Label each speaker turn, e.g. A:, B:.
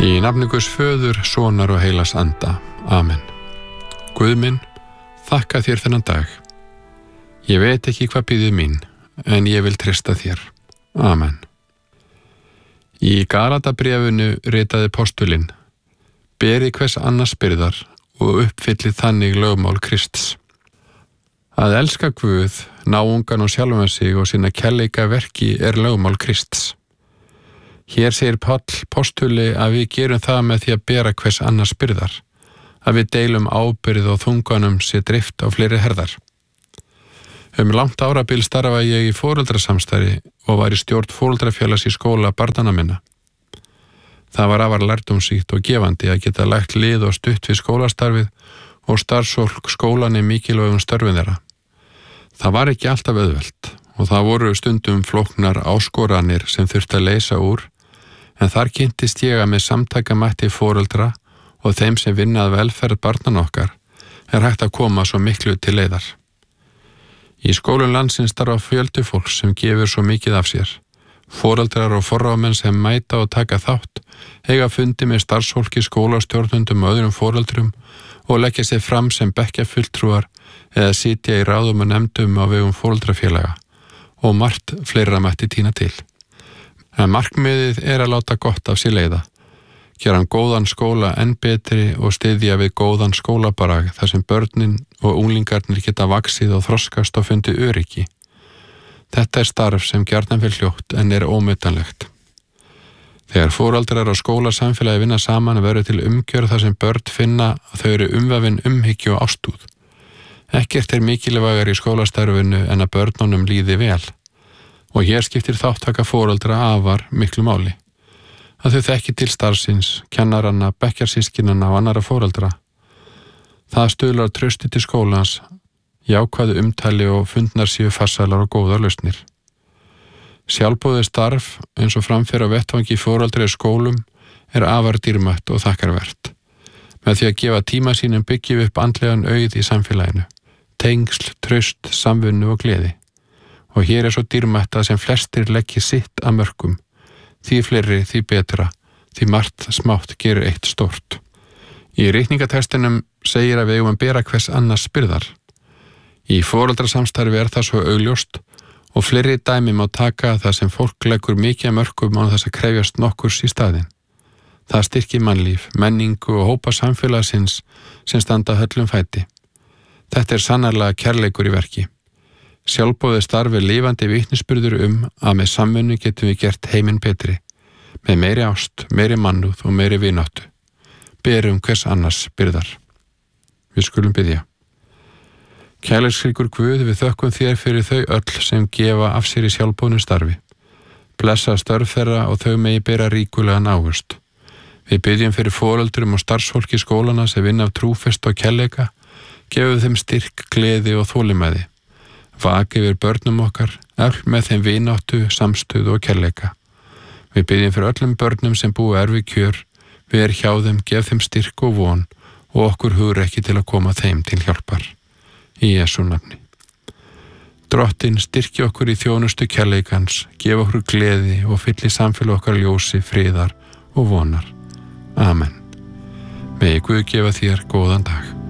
A: Í nafni Guðs föður, sonar og heilags anda. Amen. Guð minn, þakka þér þennan dag. Ég veit ekki hvað bíður mín, en ég vil treysta þér. Amen. Í Galatabréfinu ritaði postulinn: berið hvers annars byrðar og uppfyllið þannig lögmál Krists. Að elska Guð, náungan og sjálfan sig og sína kærleika verki lögmál Krists. Hér segir Páll postuli að við gerum það með því að bera hvers annars byrðar, að við deilum ábyrgð og þunganum sé dreift á fleiri herðar. Langt árabil starfaði ég í foreldrasamstarfi og var í stjórn foreldrafélags í skóla barnanna minna. Það var afar lærdómsríkt og gefandi að geta lagt lið og stutt við skólastarfið og starfsfólk skólan í mikilvægum störfum þeirra. Það var ekki alltaf auðvelt og það voru stundum flóknar áskoranir sem þurfti að leysa úr, en þar kynntist ég að með samtakamætti foreldra og þeim sem vinna að velferð barnanna okkar hægt að koma svo miklu til leiðar. Í skólum landsins starfa fjöldi fólks sem gefur svo mikið af sér. Foreldrar og forráðamenn sem mæta og taka þátt eiga fundi með starfsfólki, skólastjórnendum og öðrum foreldrum og leggja sig fram sem bekkjarfulltrúar eða sitja í ráðum og nefndum á vegum foreldrafélaga og margt fleira mætti tína til. En markmiðið að láta gott af sér leiða, gera góðan skóla enn betri og styðja við góðan skólabarag þar sem börnin og unglingarnir geta vaxið og þroskast og fundið öryggi. Þetta starf sem gjarnan fer hljótt en ómetanlegt. Þegar foreldrar og skólasamfélagi vinna saman verður til umgjörð þar sem börn finna að þau eru umvafin umhyggju og ástúð. Ekkert mikilvægara í skólastarfinu en að börnunum líði vel. Og hér skiptir þáttaka foreldra afar miklu máli. Að þau þekki til starfsins, kennaranna, bekkjarsystkinanna og annarra foreldra. Það stuðlar trausti til skólans, jákvæðu umtali og fundnar séu farsælar og góðar lausnir. Sjálfboðið starf eins og framfyrir á vettvangi foreldra í skólum afar dýrmætt og þakkarvert. Með því að gefa tíma sínum byggjum upp andlegan auð í samfélaginu, tengsl, traust, samvinnu og gleði. Og hér svo dýrmætt að sem flestir leggji sitt að mörkum. Því fleiri, því betra, því margt smátt gerir eitt stórt. Í reikningatextinum segir að við eigum að bera hvers annars byrðar. Í foreldrasamstarfi það svo augljóst og fleiri dæmi má taka þar sem fólk leggur mikið að mörkum án þess að krefjast nokkurs í staðinn. Það styrkir mannlíf, menningu og hópa samfélagsins sem standa höllum fæti. Þetta sannarlega kærleikur í verki. Sjálfboðið starf lifandi vitnisburður að með samvinnu getum við gert heiminn betri, með meiri ást, meiri mannúð og meiri vináttu. Berum hvers annars byrðar. Við skulum biðja. Kærleiksríkur Guð, við þökkum þér fyrir þau öll sem gefa af sér í sjálfboðnu starfi. Blessa störf þeirra og þau megi bera ríkulegan ávöxt. Við biðjum fyrir foreldrum og starfsfólki skólana sem vinna af trúfest og kærleika, gefum þeim styrk, gleði og þolinmæði. Vaki yfir börnum okkar, öll með þeim vináttu, samstöðu og kærleika. Við biðjum fyrir öllum börnum sem búa erfið kjör, ver hjá þeim, gef þeim styrk og von og okkur hugrekki til að koma þeim til hjálpar. Í Jesú nafni. Drottinn styrki okkur í þjónustu kærleikans, gef okkur gleði og fylli samfélag okkar ljósi, friðar og vonar. Amen. Megi Guð gefa þér góðan dag.